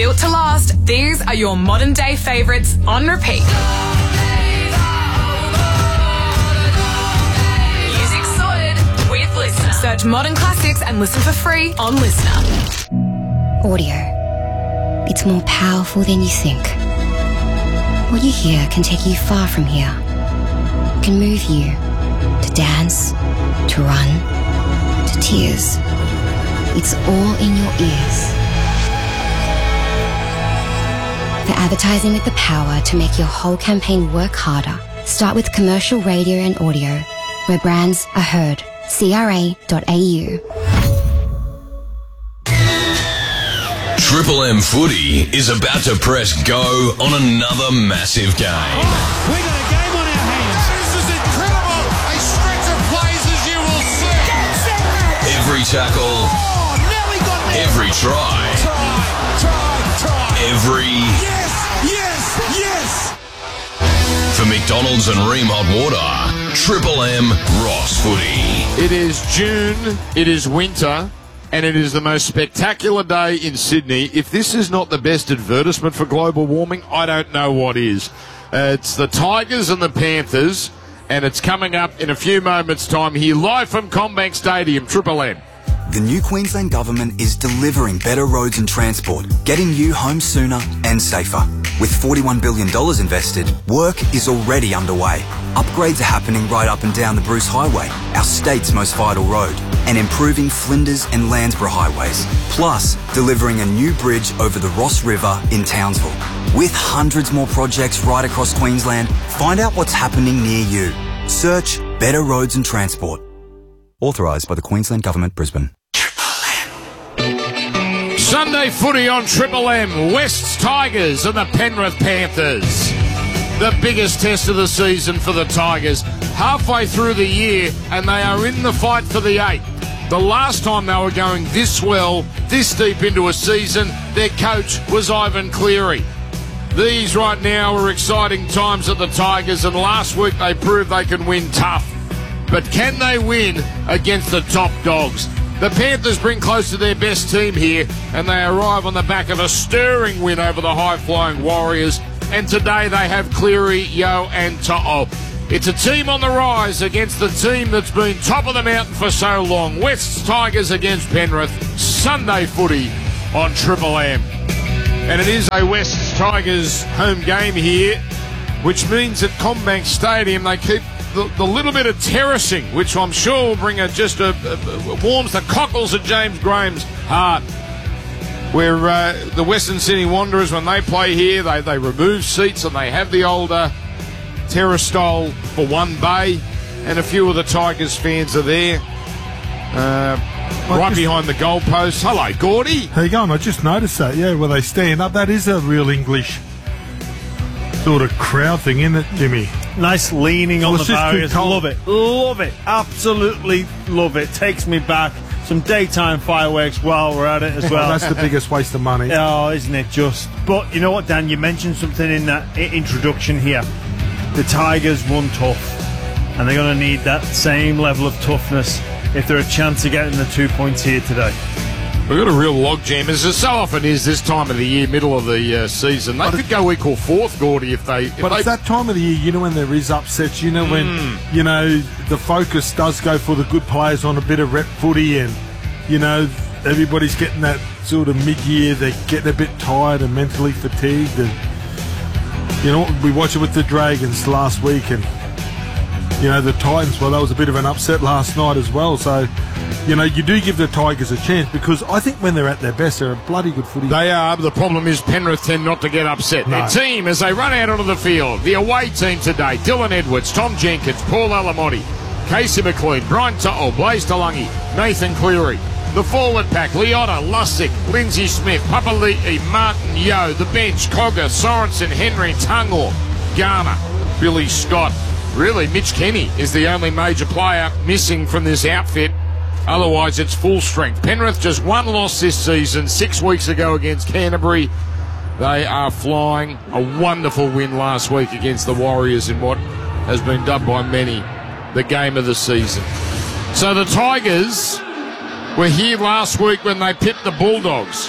Built to last, these are your modern day favourites on repeat. Music sorted with Listener. Search Modern Classics and listen for free on Listener. Audio. It's more powerful than you think. What you hear can take you far from here. It can move you to dance, to run, to tears. It's all in your ears. For advertising with the power to make your whole campaign work harder, start with commercial radio and audio, where brands are heard. CRA.au. Triple M Footy is about to press go on another massive game. We got a game on our hands. This is incredible. A stretch of plays as you will see. Every tackle. Oh, Nelly got there. Every try. Try. Every... Yes. For McDonald's and Ream Hot Water, Triple M Ross Footy. It is June, it is winter, and it is the most spectacular day in Sydney. If this is not the best advertisement for global warming, I don't know what is. It's the Tigers and the Panthers, and it's coming up in a few moments' time here, live from CommBank Stadium, Triple M. The new Queensland Government is delivering better roads and transport, getting you home sooner and safer. With $41 billion invested, work is already underway. Upgrades are happening right up and down the Bruce Highway, our state's most vital road, and improving Flinders and Landsborough highways. Plus, delivering a new bridge over the Ross River in Townsville. With hundreds more projects right across Queensland, find out what's happening near you. Search Better Roads and Transport. Authorised by the Queensland Government, Brisbane. Sunday footy on Triple M, West's Tigers and the Penrith Panthers. The biggest test of the season for the Tigers. Halfway through the year and they are in the fight for the 8. The last time they were going this well, this deep into a season, their coach was Ivan Cleary. These right now are exciting times at the Tigers, and last week they proved they can win tough. But can they win against the top dogs? The Panthers bring close to their best team here, and they arrive on the back of a stirring win over the high-flying Warriors. And today they have Cleary, Yeo and To'o. It's a team on the rise against the team that's been top of the mountain for so long. West's Tigers against Penrith. Sunday footy on Triple M. And it is a West's Tigers home game here, which means at CommBank Stadium they keep the little bit of terracing, which I'm sure will bring warms the cockles of James Graham's heart. Where the Western Sydney Wanderers, when they play here, they remove seats and they have the older terrace style for one bay, and a few of the Tigers fans are there, right behind the goalposts. Hello, Gordy. How you going? I just noticed that, yeah, where they stand up. That is a real English sort of crowd thing, isn't it, Jimmy? Nice leaning on the barriers. Love it. Absolutely love it. Takes me back. Some daytime fireworks while we're at it as well. That's the biggest waste of money. Oh, isn't it just? But you know what, Dan? You mentioned something in that introduction here. The Tigers won tough, and they're going to need that same level of toughness if they're a chance of getting the 2 points here today. We've got a real logjam, as it so often is this time of the year, middle of the season. They could go equal fourth, Gordy, if they... But it's that time of the year, you know, when there is upsets, you know, when, you know, the focus does go for the good players on a bit of rep footy, and, you know, everybody's getting that sort of mid-year, they're getting a bit tired and mentally fatigued. And, you know, we watched it with the Dragons last week, and, you know, the Titans, well, that was a bit of an upset last night as well, so... You know, you do give the Tigers a chance, because I think when they're at their best, they're a bloody good footy. They are, but the problem is Penrith tend not to get upset. No. Their team, as they run out onto the field, the away team today, Dylan Edwards, Tom Jenkins, Paul Alamotti, Casey McLean, Brian To'o, Blaze Talangi, Nathan Cleary. The forward pack, Leota, Lussick, Lindsay Smith, Papali'i, Martin Yeo. The bench, Cogger, Sorensen, Henry, Tungor, Garner, Billy Scott. Really, Mitch Kenny is the only major player missing from this outfit. Otherwise, it's full strength. Penrith just one loss this season, 6 weeks ago against Canterbury. They are flying. A wonderful win last week against the Warriors in what has been dubbed by many the game of the season. So the Tigers were here last week when they pipped the Bulldogs.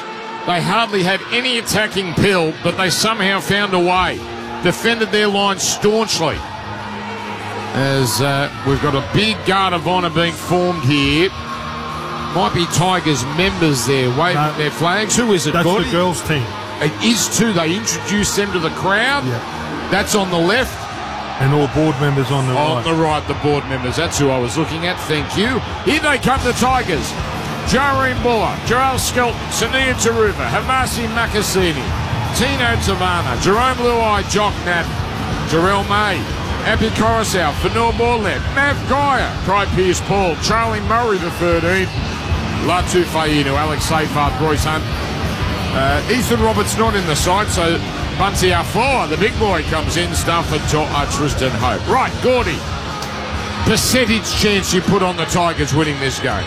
They hardly had any attacking pill, but they somehow found a way. Defended their line staunchly. As we've got a big guard of honour being formed here. Might be Tigers members there waving their flags. Who is it, That's Gordy? the girls' team. It is too. They introduced them to the crowd. Yeah. That's on the left. And all board members on the right. On the right, the board members. That's who I was looking at. Thank you. Here they come, the Tigers. Jareen Buller, Joel Skelton, Sania Taruva, Hamasi Makasini, Tino Tavana, Jerome Luai, Jock Nat, Jarrell May, Abby Coruscant, Fanor Morlet, Mav Geyer, Craig Pierce-Paul, Charlie Murray, the 13, Latu Fainu, Alex Seyfarth, Royce Hunt. Ethan Roberts not in the side, so Bunty Afoa, the big boy, comes in. Stafford Tristan Hope. Right, Gordy, percentage chance you put on the Tigers winning this game?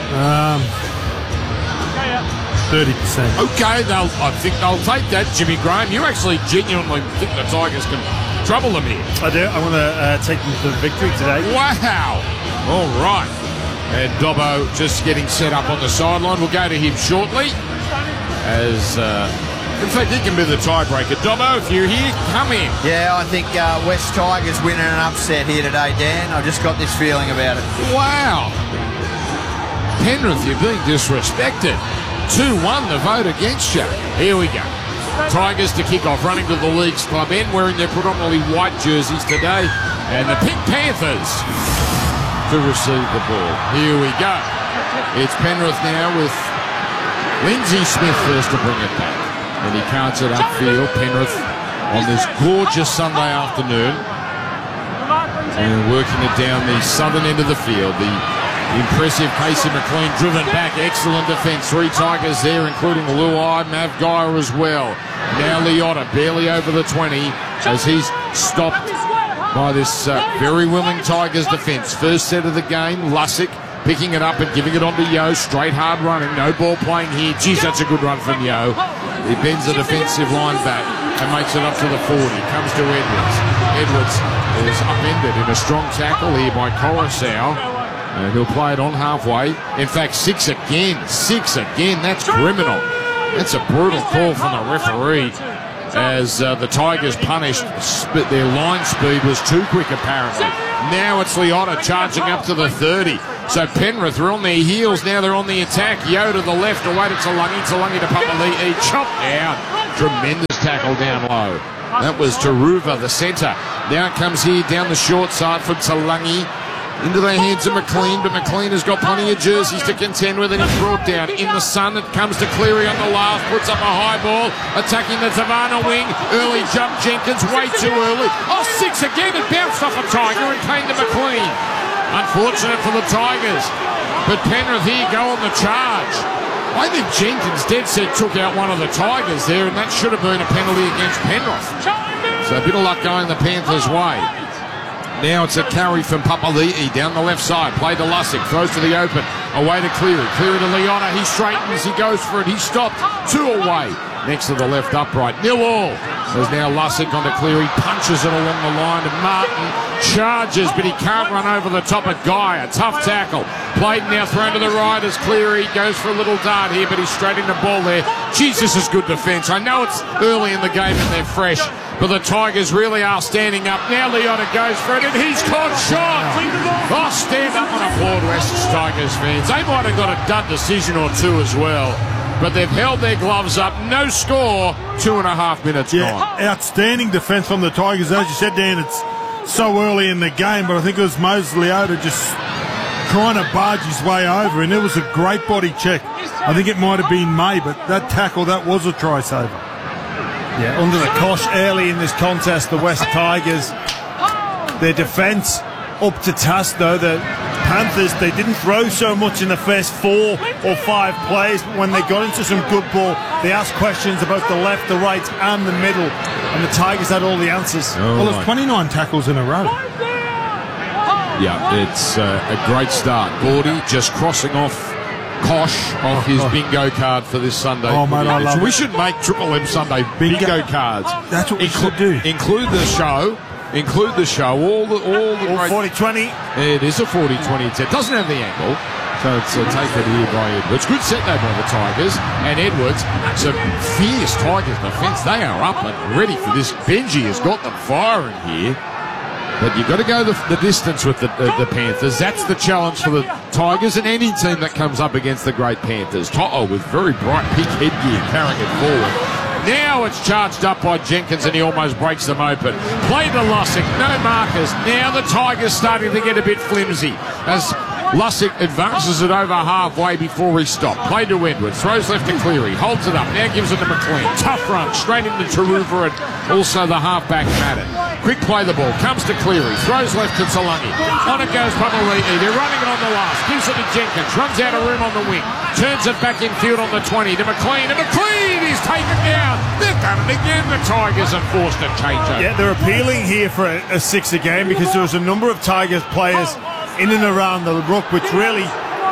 30%. Okay, I think they'll take that, Jimmy Graham. You actually genuinely think the Tigers can trouble them here? I do. I want to take them to the victory today. Wow. All right. And Dobbo just getting set up on the sideline. We'll go to him shortly. As, in fact, he can be the tiebreaker. Dobbo, if you're here, come in. Yeah, I think West Tigers winning an upset here today, Dan. I've just got this feeling about it. Wow. Penrith, you're being disrespected. 2-1, the vote against you. Here we go. Tigers to kick off, running to the Leagues Club end, wearing their predominantly white jerseys today. And the Pink Panthers to receive the ball. Here we go. It's Penrith now with Lindsay Smith first to bring it back. And he carts it upfield. Penrith on this gorgeous Sunday afternoon. And working it down the southern end of the field. The impressive Casey McLean driven back. Excellent defence. 3 Tigers there, including Luai, Mav Geyer as well. Now Leota barely over the 20 as he's stopped by this very willing Tigers defence. First set of the game, Lussick picking it up and giving it on to Yo. Straight hard running. No ball playing here. Geez, that's a good run from Yo. He bends the defensive line back and makes it up to the 40. Comes to Edwards. Edwards is upended in a strong tackle here by Coruscant. And he'll play it on halfway. In fact, 6 again. 6 again. That's criminal. That's a brutal call from the referee. As the Tigers punished, their line speed was too quick apparently. Now it's Leota charging up to the 30. So Penrith are on their heels. Now they're on the attack. Yo to the left, away to Talangi. Talangi to Papali'i. Chopped down. Tremendous tackle down low. That was Taruva, the centre. Now it comes here down the short side for Talangi. Into the hands of McLean, but McLean has got plenty of jerseys to contend with, and he's brought down. In the sun, it comes to Cleary on the last, puts up a high ball, attacking the Tavana wing. Early jump, Jenkins, way too early. Oh, 6 again, it bounced off a Tiger and came to McLean. Unfortunate for the Tigers, but Penrith here go on the charge. I think Jenkins dead set took out one of the Tigers there, and that should have been a penalty against Penrith. So a bit of luck going the Panthers' way. Now it's a carry from Papali'i down the left side. Play to Lussick. Throws to the open. Away to Cleary. Cleary to Leota. He straightens. He goes for it. He stopped. 2 away. Next to the left upright. 0-all. There's now Lussick onto Cleary. Punches it along the line. And Martin charges, but he can't run over the top of Guy. A tough tackle. Played now thrown to the right as Cleary goes for a little dart here, but he's straight in the ball there. Jeez, this is good defence. I know it's early in the game and they're fresh, but the Tigers really are standing up. Now Leota goes for it, and he's caught shot. Oh, stand up and applaud West Tigers fans. They might have got a dud decision or 2 as well, but they've held their gloves up. No score, 2.5 minutes gone. Outstanding defence from the Tigers. As you said, Dan, it's so early in the game, but I think it was Moses Leota just trying to barge his way over, and it was a great body check. I think it might have been May, but that tackle, that was a try saver. Yeah, under the cosh early in this contest, the West Tigers, their defence up to task though. The Panthers, they didn't throw so much in the first 4 or 5 plays, but when they got into some good ball, they asked questions about the left, the right and the middle, and the Tigers had all the answers. Well, it's 29 tackles in a row. Yeah, it's a great start. Gordy just crossing off Kosh off his bingo card for this Sunday. Oh, mate, I love it. We should make Triple M Sunday bingo cards. That's what we should do. Include the show. All the 40-20. It is a 40-20. It doesn't have the angle. So it's taken here by Edwards. Good set though by the Tigers. And Edwards, some fierce Tigers defence. They are up and ready for this. Benji has got them firing here. But you've got to go the distance with the Panthers. That's the challenge for the Tigers and any team that comes up against the great Panthers. To'o with very bright pink headgear carrying it forward. Now it's charged up by Jenkins and he almost breaks them open. Play to Lussick, no markers. Now the Tigers starting to get a bit flimsy as Lussick advances it over halfway before he stopped. Play to Edwards, throws left to Cleary, holds it up, now gives it to McLean. Tough run, straight into Taruva and also the halfback Madden. Quick play the ball, comes to Cleary, throws left to Talangi. On it goes Papali'i, they're running it on the last, gives it to Jenkins, runs out of room on the wing, turns it back in field on the 20 to McLean, and McLean is taken down. They've done it again, the Tigers have forced a changeover. Yeah, they're appealing here for a sixer game because there was a number of Tigers players in and around the ruck which really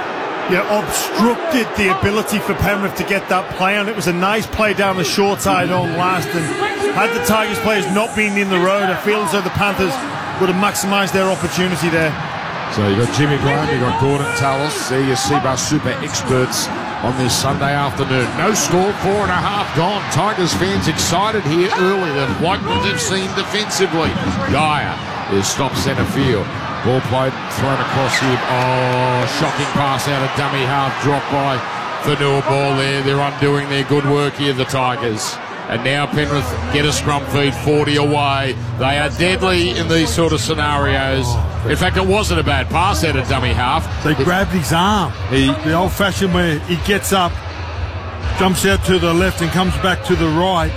obstructed the ability for Penrith to get that play on. It was a nice play down the short side on last, and had the Tigers players not been in the road, I feel as though the Panthers would have maximised their opportunity there. So you've got Jimmy Graham, you've got Gordon Tallis, they're your Seabus super experts on this Sunday afternoon. No score, 4.5 gone. Tigers fans excited here early. They've liked what they've seen defensively. Geyer is stopped centre field. Ball played, thrown across here. Oh, shocking pass out of dummy half, dropped by Fanua ball there. They're undoing their good work here, the Tigers. And now Penrith get a scrum feed, 40 away. They are deadly in these sort of scenarios. In fact, it wasn't a bad pass out of dummy half. They grabbed his arm. The old-fashioned where he gets up, jumps out to the left and comes back to the right.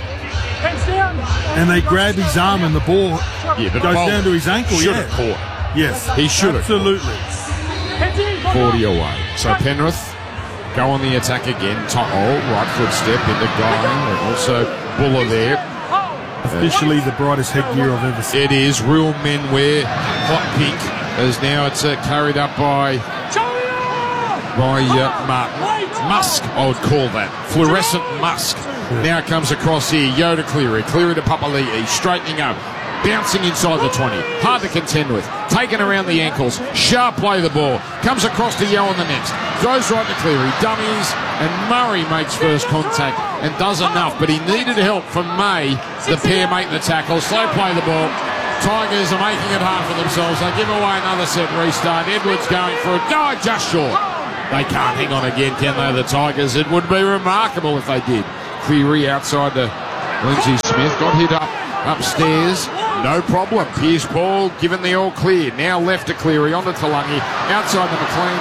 And they grab his arm and the ball goes down to his ankle. Should have caught. Yes. He should have. Absolutely. 40 away. So Penrith go on the attack again. To'o, right foot step into Guy, and also Buller there. Officially the brightest headgear I've ever seen. It is. Real men wear hot pink, as now it's carried up by Martin. Musk, I would call that. Fluorescent musk. Now it comes across here. Yoda Cleary. Cleary to Papali'i. Straightening up. Bouncing inside the 20. Hard to contend with. Taken around the ankles. Sharp play the ball. Comes across to Yo on the next. Throws right to Cleary. Dummies. And Murray makes first contact and does enough. But he needed help from May. The pair make the tackle. Slow play the ball. Tigers are making it hard for themselves. They give away another set restart. Edwards going for it. No, just short. They can't hang on again, can they, the Tigers? It would be remarkable if they did. Cleary outside to Lindsay Smith. Got hit up upstairs. No problem. Pierce Paul given the all clear. Now left to Cleary, on to Talangi. Outside to McLean.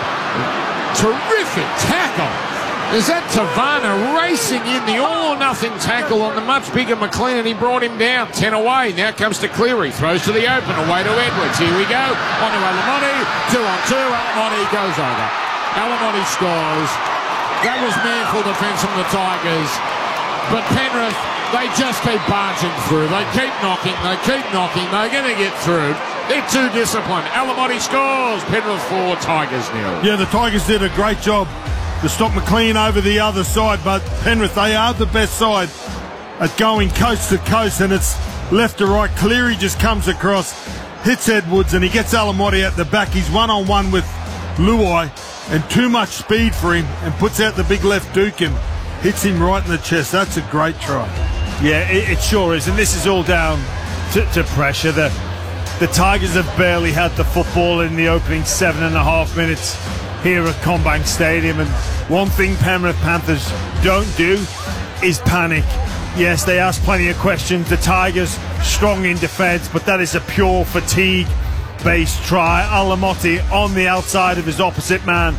Terrific tackle. Is that Tavana racing in the all-or-nothing tackle on the much bigger McLean, and he brought him down. 10 away. Now comes to Cleary. Throws to the open. Away to Edwards. Here we go. On to Alamotti. 2-on-2. Alamotti goes over. Alamotti scores. That was manful defence from the Tigers. But Penrith, they just keep barging through. They keep knocking. They keep knocking. They're going to get through. They're too disciplined. Alamotti scores. Penrith 4, Tigers 0. Yeah, the Tigers did a great job to stop McLean over the other side, but Penrith, they are the best side at going coast to coast, and it's left to right. Cleary just comes across, hits Edwards, and he gets Alamotti at the back. He's one-on-one with Luai, and too much speed for him, and puts out the big left Duke and hits him right in the chest. That's a great try. Yeah, it sure is, and this is all down to pressure. The Tigers have barely had the football in the opening 7.5 minutes here at CommBank Stadium, and one thing Penrith Panthers don't do is panic. Yes, they ask plenty of questions. The Tigers strong in defence, but that is a pure fatigue-based try. Alamotti on the outside of his opposite man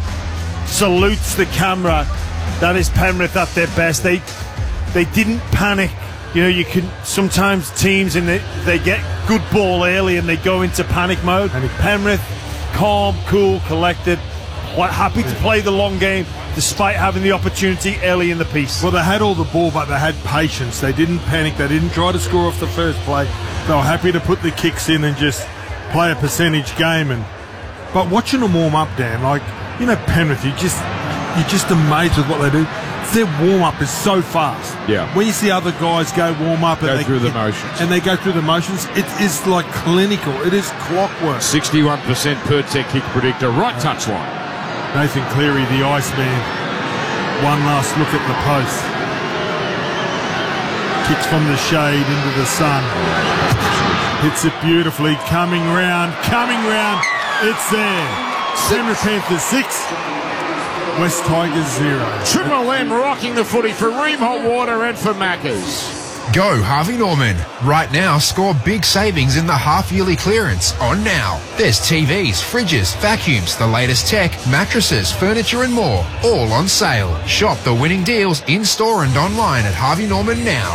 salutes the camera. That is Penrith at their best. They didn't panic. You know, you can sometimes teams and they get good ball early and they go into panic mode. Penrith, calm, cool, collected, happy to play the long game despite having the opportunity early in the piece. Well, they had all the ball, but they had patience. They didn't panic. They didn't try to score off the first play. They were happy to put the kicks in and just play a percentage game. But watching them warm up, Dan, like, you know, Penrith, you're just amazed with what they do. Their warm-up is so fast. Yeah. When you see other guys go warm-up and go through the motions. And they go through the motions, it is like clinical. It is clockwork. 61% per tech kick predictor. Right touchline. Nathan Cleary, the Iceman. One last look at the post. Kicks from the shade into the sun. Hits it beautifully. Coming round. It's there. Penrith Panthers 6. West Tigers 0. Triple M rocking the footy for Ream Hot Water and for Maccas. Go Harvey Norman. Right now, score big savings in the half-yearly clearance on now. There's TVs, fridges, vacuums, the latest tech, mattresses, furniture and more, all on sale. Shop the winning deals in-store and online at Harvey Norman now.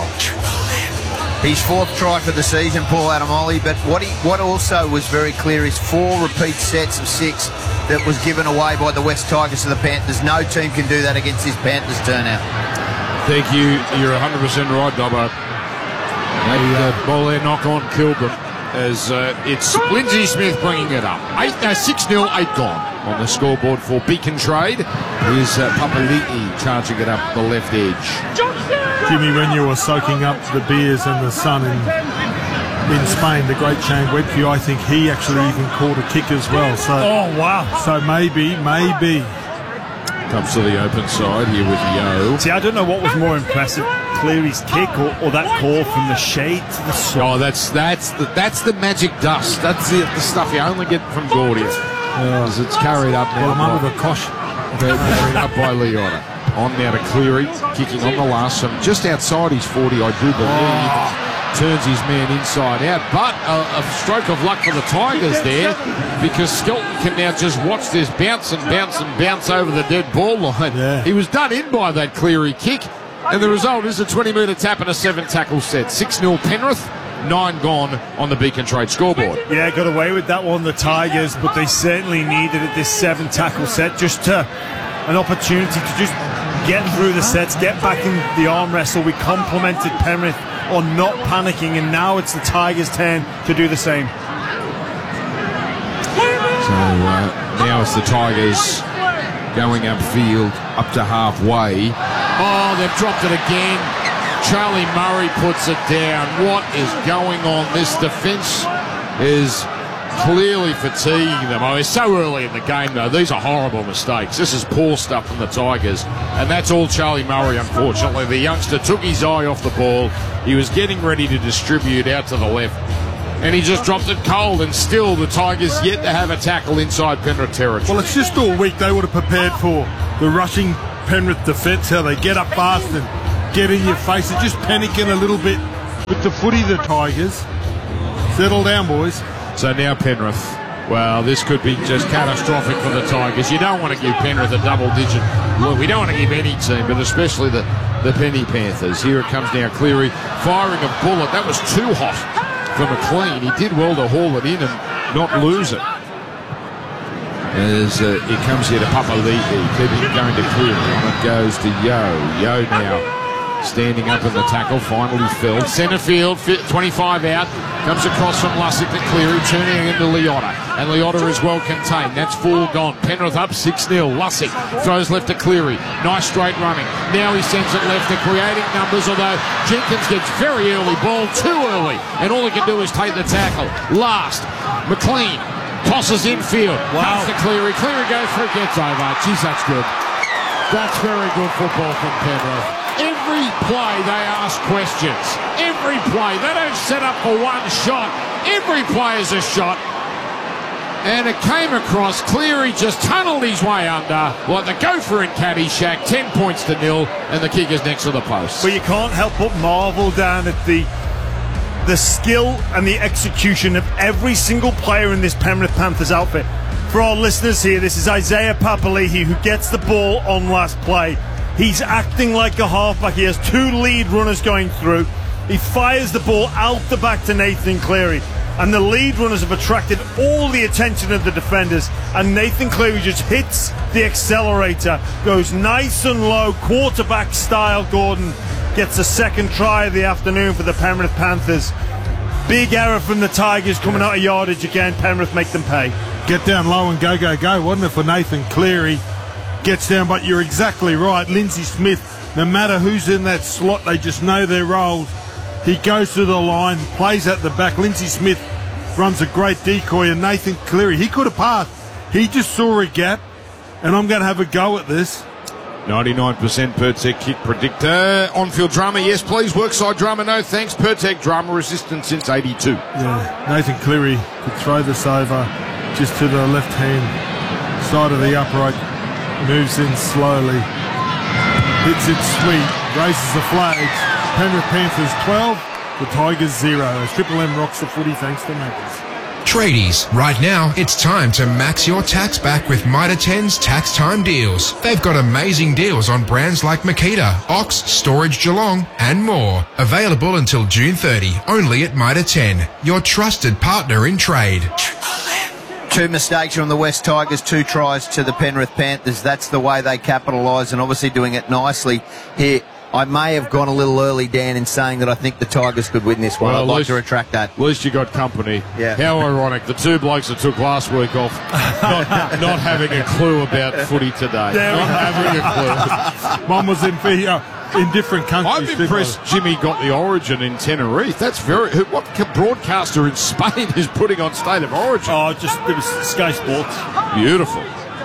His 4th try for the season, Paul Adamoli, but what also was very clear is 4 repeat sets of 6 that was given away by the West Tigers to the Panthers. No team can do that against this Panthers turnout. Thank you. You're 100% right, Dobbo. That ball there knock-on killed them as it's Lindsay Smith bringing it up. 6-0, 8 gone on the scoreboard for Beacon Trade. Here's Papali'i charging it up the left edge. Jimmy, when you were soaking up the beers and the sun in Spain, the great Shane Webke, I think he actually even caught a kick as well. So, oh, wow. So maybe. Comes to the open side here with Yo. See, I don't know what was more impressive, Cleary's kick or that call from the shade to the sun. Oh, that's the magic dust. That's the stuff you only get from Gordy. As it's carried up now. Well, I'm under the cosh. Carried up by Leota. On now to Cleary, kicking on the last. Just outside his 40, I do believe. Turns his man inside out, but a stroke of luck for the Tigers there, because Skelton can now just watch this bounce over the dead ball line. Yeah. He was done in by that Cleary kick, and the result is a 20-metre tap and a 7-tackle set. 6-0 Penrith, 9 gone on the Beacon Trade scoreboard. Yeah, got away with that one, the Tigers, but they certainly needed it, this 7-tackle set, just an opportunity to just get through the sets, get back in the arm wrestle. We complimented Penrith on not panicking, and now it's the Tigers' turn to do the same. So now it's the Tigers going upfield up to halfway. Oh, they've dropped it again. Charlie Murray puts it down. What is going on? This defence is clearly fatiguing them. It's so early in the game, though. These are horrible mistakes. This is poor stuff from the Tigers. And that's all Charlie Murray, unfortunately. The youngster took his eye off the ball. He was getting ready to distribute out to the left. And he just dropped it cold. And still, the Tigers yet to have a tackle inside Penrith territory. Well, it's just all week they would have prepared for the rushing Penrith defence, how they get up fast and get in your face. They're just panicking a little bit with the footy, the Tigers. Settle down, boys. So now Penrith. Well, this could be just catastrophic for the Tigers. You don't want to give Penrith a double-digit look. We don't want to give any team, but especially the Penny Panthers. Here it comes now. Cleary firing a bullet. That was too hot for McLean. He did well to haul it in and not lose it. As it comes here to Papali'i, keeping it going to Cleary. On it goes to Yo. Yo now standing up in the tackle, finally filled. Centre field, 25 out. Comes across from Lussick to Cleary, turning into Leota. And Leota is well contained. That's 4 gone. Penrith up 6-0. Lussick throws left to Cleary. Nice straight running. Now he sends it left. They're creating numbers, although Jenkins gets very early ball, too early. And all he can do is take the tackle. Last, McLean tosses infield. Wow. Comes to Cleary. Cleary goes for it, gets over. Geez, that's good. That's very good football from Penrith. Every play they ask questions. Every play. They don't set up for one shot. Every play is a shot. And it came across. Cleary just tunnelled his way under. Like the gopher in Caddyshack. 10 points to 0. And the kicker's next to the post. But you can't help but marvel down at the skill and the execution of every single player in this Penrith Panthers outfit. For our listeners here, this is Isaiah Papali'i who gets the ball on last play. He's acting like a halfback. He has 2 lead runners going through. He fires the ball out the back to Nathan Cleary. And the lead runners have attracted all the attention of the defenders. And Nathan Cleary just hits the accelerator. Goes nice and low, quarterback style. Gordon gets the second try of the afternoon for the Penrith Panthers. Big error from the Tigers coming out of yardage again. Penrith make them pay. Get down low and go, wasn't it, for Nathan Cleary? Gets down, but you're exactly right. Lindsay Smith, no matter who's in that slot, they just know their roles. He goes to the line, plays at the back. Lindsay Smith runs a great decoy, and Nathan Cleary, he could have passed. He just saw a gap, and I'm going to have a go at this. 99% Pertec kick predictor. On-field drama, yes please. Workside drama, no thanks. Pertec drama resistant since 82. Yeah, Nathan Cleary could throw this over just to the left-hand side of the upright. Moves in slowly. Hits it sweet. Raises the flags. Penrith Panthers 12. The Tigers 0. As Triple M rocks the footy thanks to Maccas. Tradies, right now it's time to max your tax back with Mitre 10's Tax Time Deals. They've got amazing deals on brands like Makita, Ox, Storage Geelong and more. Available until June 30, only at Mitre 10, your trusted partner in trade. 2 mistakes from the West Tigers, 2 tries to the Penrith Panthers. That's the way they capitalise, and obviously doing it nicely here. I may have gone a little early, Dan, in saying that I think the Tigers could win this one. Well, I'd like to retract that. At least you got company. Yeah. How ironic. The 2 blokes that took last week off not having a clue about footy today. Not having a clue. One was in different countries. I'm impressed Jimmy got the Origin in Tenerife. That's very... What broadcaster in Spain is putting on State of Origin? Oh, it was Sky Sports. Beautiful.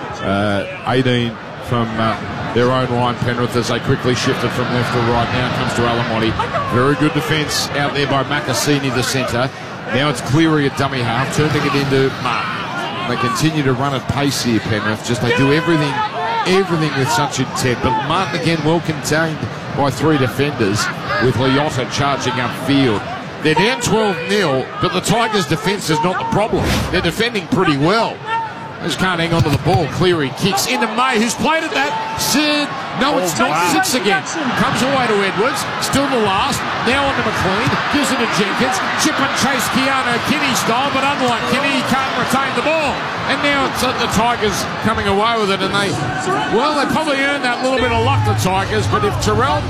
18 from their own line, Penrith, as they quickly shifted from left to right. Now it comes to Alamotti. Very good defence out there by Macassini, the centre. Now it's Cleary at dummy half, turning it into Martin. They continue to run at pace here, Penrith. Just they do everything with such intent. But Martin again well contained by 3 defenders, with Liotta charging upfield. They're down 12-0, but the Tigers' defence is not the problem. They're defending pretty well. Just can't hang on to the ball. Cleary kicks into May, who's played at that. Sid, no, it's not. Sits again. Comes away to Edwards. Still the last. Now on to McLean. Gives it to Jenkins. Chip and chase Keanu Kinney style, but unlike Kinney, he can't retain the ball. And now it's the Tigers coming away with it, and they probably earned that little bit of luck, the Tigers, but if Terrell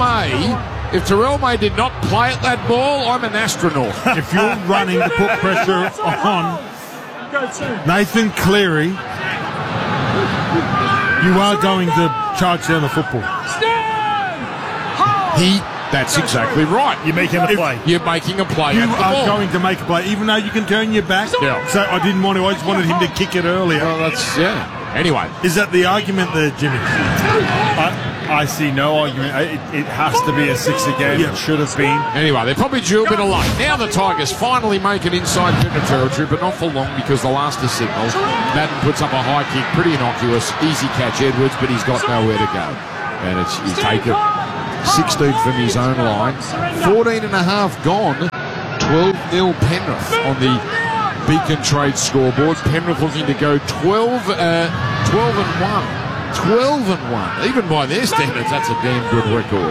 May did not play at that ball, I'm an astronaut. If you're running to put pressure on Nathan Cleary, you are going to charge down the football. That's exactly right. You're making a play. You're making a play. You are going to make a play, even though you can turn your back. Yeah. So I didn't want to. I just wanted him to kick it earlier. Well, Anyway. Is that the argument there, Jimmy? I see no argument. It has to be a 6 again. Yeah. It should have been. Anyway, they're probably due a bit of luck. Now the Tigers finally make it inside Penrith territory, but not for long because the last is signalled. Madden puts up a high kick, pretty innocuous. Easy catch, Edwards, but he's got nowhere to go. And he's taken 16 from his own line. 14 and a half gone. 12-0 Penrith on the Beacon Trade scoreboard. Penrith looking to go 12 and 1. 12 and 1. Even by their standards, that's a damn good record.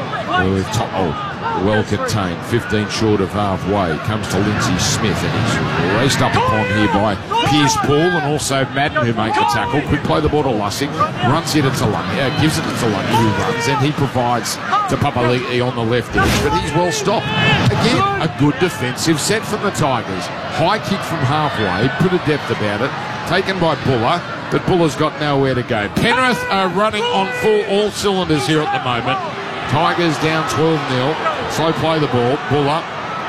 Well contained. 15 short of halfway. Comes to Lindsay Smith, and he's raced up upon here by Piers Paul and also Madden, who make the tackle. Quick play the ball to Lussing. Runs it to Tulungi. Gives it to Tulungi, who runs. And he provides to Papali'i on the left edge. But he's well stopped. Again, a good defensive set from the Tigers. High kick from halfway. Bit of depth about it. Taken by Buller. But Buller's got nowhere to go. Penrith are running on all cylinders here at the moment. Tigers down 12-0. Slow play the ball. Buller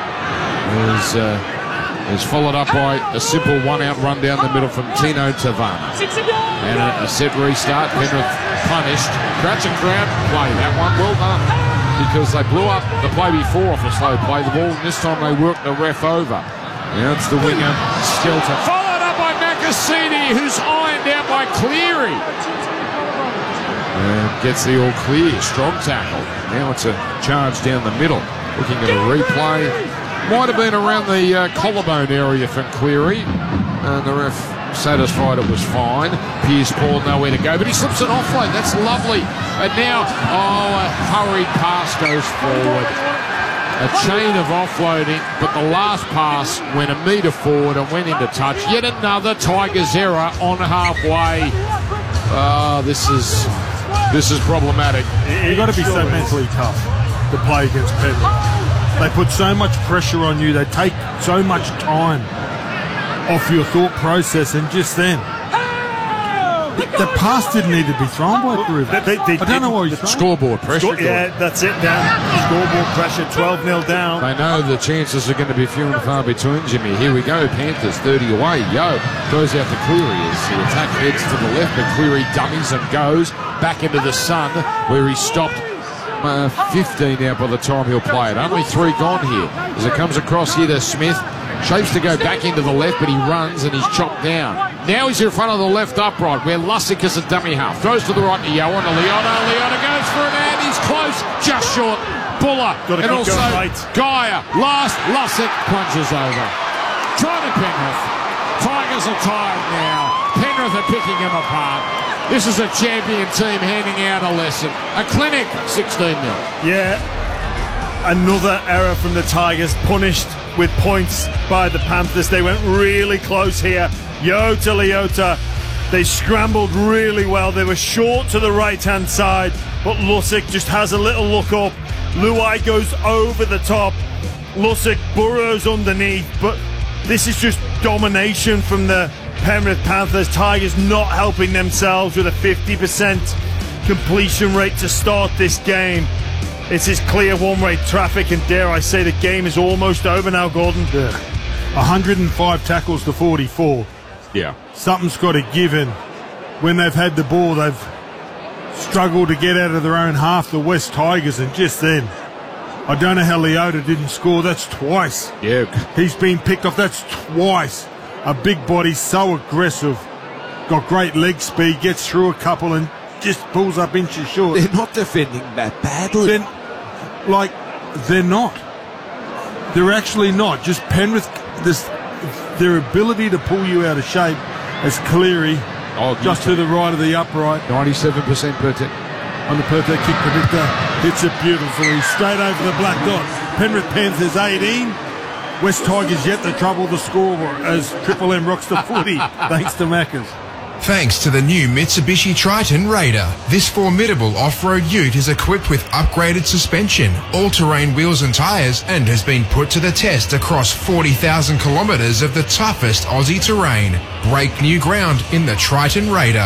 is followed up by a simple one-out run down the middle from Tino Tavana. And a set restart. Penrith punished. Crouch and crowd play. That one well done. Because they blew up the play before off a slow play the ball. And this time they worked the ref over. Now it's the winger, Skelton. Followed up by Macassini, who's ironed out by Cleary. And gets the all clear. Strong tackle. Now it's a charge down the middle. Looking at a replay. Might have been around the collarbone area for Cleary. And the ref satisfied it was fine. Piers Paul nowhere to go. But he slips an offload. That's lovely. And now, a hurried pass goes forward. A chain of offloading, but the last pass went a metre forward and went into touch. Yet another Tigers error on halfway. This is problematic. You've got to be so mentally tough to play against Penrith. They put so much pressure on you. They take so much time off your thought process, and just then The pass didn't need to be thrown by Peru. I don't know why he's throwing. Scoreboard pressure. Yeah, that's it, Dan. Scoreboard pressure, 12-0 down. They know the chances are going to be few and far between, Jimmy. Here we go, Panthers 30 away. Yo, throws out to Cleary as the attack heads to the left, but Cleary dummies and goes back into the sun where he stopped 15 now by the time he'll play it. Only 3 gone here as it comes across here to Smith. Shapes to go back into the left, but he runs and he's chopped down. Now he's in front of the left upright where Lussick is a dummy half. Throws to the right to Yohan. Leota goes for it and he's close, just short. Buller and also Geyer. Last, Lussick plunges over. Trying to Penrith. Tigers are tired now. Penrith are picking him apart. This is a champion team handing out a lesson. A clinic, 16-0. Yeah, another error from the Tigers, punished with points by the Panthers. They went really close here. Leota. They scrambled really well. They were short to the right-hand side, but Lussick just has a little look up. Luai goes over the top. Lussick burrows underneath, but this is just domination from the Penrith Panthers. Tigers not helping themselves with a 50% completion rate to start this game. This is clear one-way traffic, and dare I say the game is almost over now, Gordon. Yeah. 105 tackles to 44. Yeah. Something's got to give in. When they've had the ball, they've struggled to get out of their own half, the West Tigers, and just then, I don't know how Leota didn't score. That's twice. Yeah. He's been picked off. That's twice. A big body, so aggressive. Got great leg speed, gets through a couple and just pulls up inches short. They're not defending that badly. They're not. They're actually not. Just Penrith, their ability to pull you out of shape as Cleary, just to the right of the upright. 97% per tech. On the per tech kick predictor, hits it beautifully. Straight over the black dot. Penrith Panthers 18. West Tigers yet to trouble the score as Triple M rocks the footy, thanks to Maccas. Thanks to the new Mitsubishi Triton Raider, this formidable off-road ute is equipped with upgraded suspension, all-terrain wheels and tyres, and has been put to the test across 40,000 kilometres of the toughest Aussie terrain. Break new ground in the Triton Raider.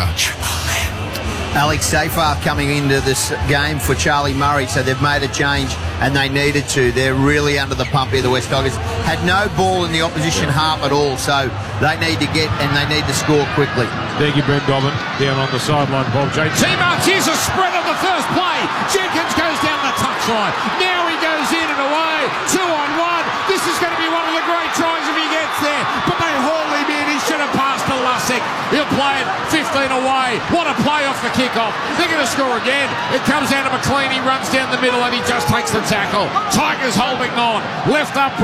Alex Seyfarth coming into this game for Charlie Murray, so they've made a change and they needed to. They're really under the pump here, the West Tigers. Had no ball in the opposition half at all, so they need to get and they need to score quickly. Thank you, Brent Dobbin. Down on the sideline, Bob J. T-Marks, here's a spread on the first play. Jenkins goes down the touchline. Now he goes in and away. 2-on-1. This is going to be one of the great tries if he gets there. But they haul him in. He should have passed to Lussick. He'll play it 15 away. What a play off the kickoff. They're going to score again. It comes down to McLean. He runs down the middle and he just takes the tackle. Tigers holding on. Left up.